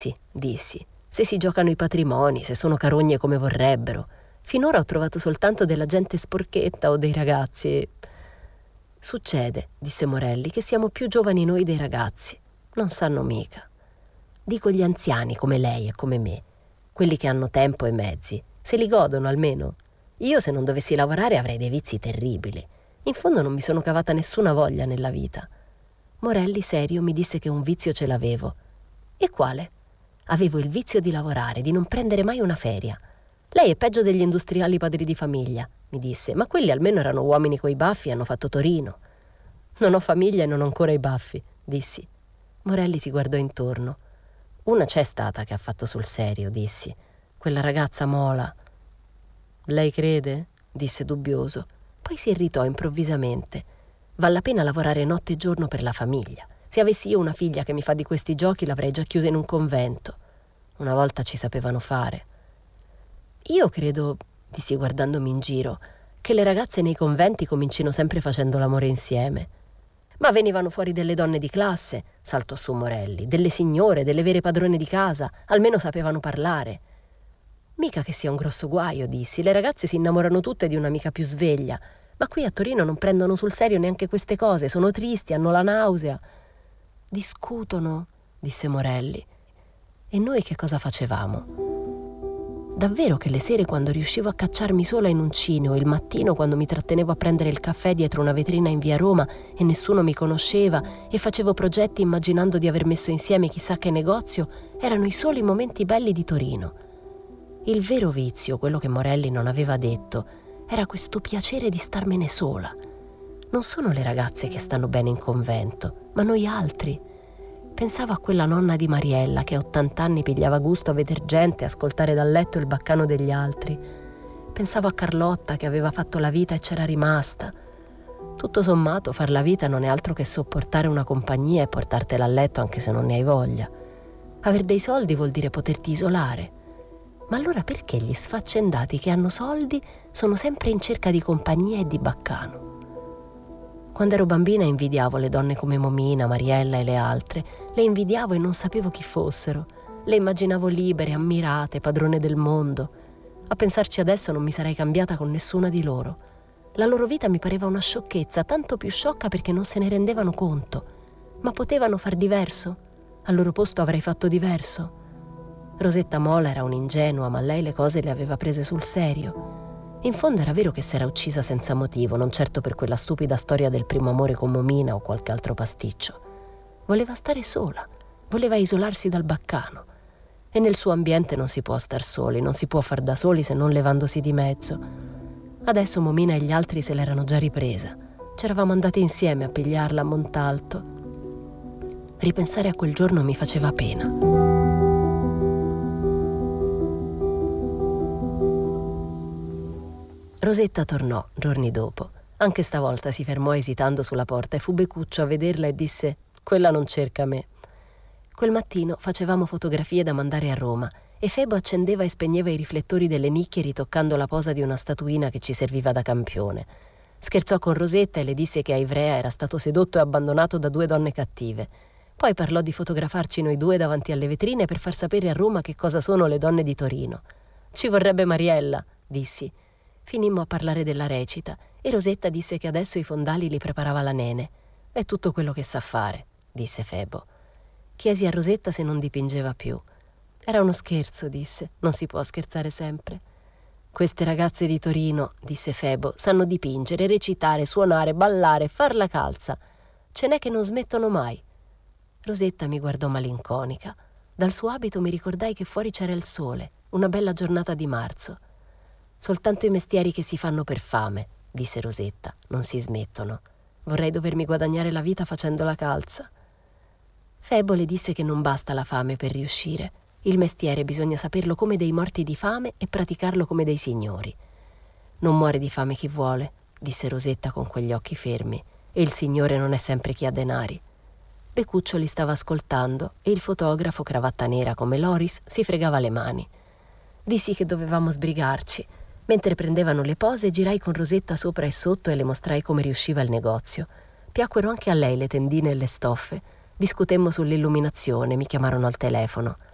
Sì, dissi, se si giocano i patrimoni, se sono carogne come vorrebbero. Finora ho trovato soltanto della gente sporchetta o dei ragazzi. Succede, disse Morelli, che siamo più giovani noi dei ragazzi. Non sanno mica. Dico gli anziani come lei e come me, quelli che hanno tempo e mezzi, se li godono almeno. Io se non dovessi lavorare avrei dei vizi terribili. In fondo non mi sono cavata nessuna voglia nella vita. Morelli, serio, mi disse che un vizio ce l'avevo. E quale? Avevo il vizio di lavorare, di non prendere mai una feria. Lei è peggio degli industriali padri di famiglia, mi disse, ma quelli almeno erano uomini coi baffi e hanno fatto Torino. Non ho famiglia e non ho ancora i baffi, dissi. Morelli si guardò intorno. Una c'è stata che ha fatto sul serio, dissi. Quella ragazza Mola. Lei crede? Disse dubbioso. Poi si irritò improvvisamente. Vale la pena lavorare notte e giorno per la famiglia. Se avessi io una figlia che mi fa di questi giochi l'avrei già chiusa in un convento. Una volta ci sapevano fare. Io credo, dissi guardandomi in giro, che le ragazze nei conventi comincino sempre facendo l'amore insieme. Ma venivano fuori delle donne di classe, saltò su Morelli, delle signore, delle vere padrone di casa, almeno sapevano parlare. Mica che sia un grosso guaio, dissi, le ragazze si innamorano tutte di un'amica più sveglia, ma qui a Torino non prendono sul serio neanche queste cose, sono tristi, hanno la nausea. Discutono, disse Morelli. E noi che cosa facevamo? Davvero che le sere quando riuscivo a cacciarmi sola in un cineo, il mattino quando mi trattenevo a prendere il caffè dietro una vetrina in via Roma e nessuno mi conosceva e facevo progetti immaginando di aver messo insieme chissà che negozio, erano i soli momenti belli di Torino. Il vero vizio, quello che Morelli non aveva detto, era questo piacere di starmene sola. Non sono le ragazze che stanno bene in convento, ma noi altri. Pensavo a quella nonna di Mariella che a 80 anni pigliava gusto a veder gente ascoltare dal letto il baccano degli altri. Pensavo a Carlotta che aveva fatto la vita e c'era rimasta. Tutto sommato far la vita non è altro che sopportare una compagnia e portartela a letto anche se non ne hai voglia. Aver dei soldi vuol dire poterti isolare. Ma allora perché gli sfaccendati che hanno soldi sono sempre in cerca di compagnia e di baccano? Quando ero bambina invidiavo le donne come Momina, Mariella e le altre. Le invidiavo e non sapevo chi fossero. Le immaginavo libere, ammirate, padrone del mondo. A pensarci adesso non mi sarei cambiata con nessuna di loro. La loro vita mi pareva una sciocchezza, tanto più sciocca perché non se ne rendevano conto. Ma potevano far diverso? Al loro posto avrei fatto diverso? Rosetta Mola era un'ingenua, ma lei le cose le aveva prese sul serio. In fondo era vero che s'era uccisa senza motivo, non certo per quella stupida storia del primo amore con Momina o qualche altro pasticcio. Voleva stare sola, voleva isolarsi dal baccano. E nel suo ambiente non si può star soli, non si può far da soli se non levandosi di mezzo. Adesso Momina e gli altri se l'erano già ripresa. C'eravamo andate insieme a pigliarla a Montalto. Ripensare a quel giorno mi faceva pena. Rosetta tornò giorni dopo. Anche stavolta si fermò esitando sulla porta e fu Becuccio a vederla e disse: «Quella non cerca me». Quel mattino facevamo fotografie da mandare a Roma e Febo accendeva e spegneva i riflettori delle nicchie ritoccando la posa di una statuina che ci serviva da campione. Scherzò con Rosetta e le disse che a Ivrea era stato sedotto e abbandonato da 2 donne cattive. Poi parlò di fotografarci noi 2 davanti alle vetrine per far sapere a Roma che cosa sono le donne di Torino. «Ci vorrebbe Mariella», dissi. Finimmo a parlare della recita e Rosetta disse che adesso i fondali li preparava la Nene. «È tutto quello che sa fare», disse Febo. Chiesi a Rosetta se non dipingeva più. «Era uno scherzo», disse. «Non si può scherzare sempre». «Queste ragazze di Torino», disse Febo, «sanno dipingere, recitare, suonare, ballare, far la calza. Ce n'è che non smettono mai». Rosetta mi guardò malinconica. Dal suo abito mi ricordai che fuori c'era il sole, una bella giornata di marzo. «Soltanto i mestieri che si fanno per fame», disse Rosetta, «non si smettono. Vorrei dovermi guadagnare la vita facendo la calza». Febo le disse che non basta la fame per riuscire. Il mestiere bisogna saperlo come dei morti di fame e praticarlo come dei signori. «Non muore di fame chi vuole», disse Rosetta con quegli occhi fermi, «e il signore non è sempre chi ha denari». Becuccio li stava ascoltando e il fotografo, cravatta nera come Loris, si fregava le mani. Dissi che dovevamo sbrigarci. Mentre prendevano le pose, girai con Rosetta sopra e sotto e le mostrai come riusciva il negozio. Piacquero anche a lei le tendine e le stoffe. Discutemmo sull'illuminazione, mi chiamarono al telefono.